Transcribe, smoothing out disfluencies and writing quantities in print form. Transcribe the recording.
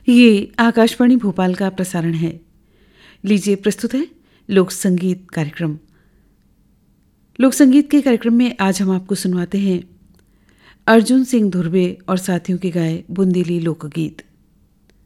ये आकाशवाणी भोपाल का प्रसारण है। लीजिए प्रस्तुत है लोक संगीत कार्यक्रम। लोक संगीत के कार्यक्रम में आज हम आपको सुनवाते हैं अर्जुन सिंह धुर्वे और साथियों के गाए बुंदेली लोकगीत।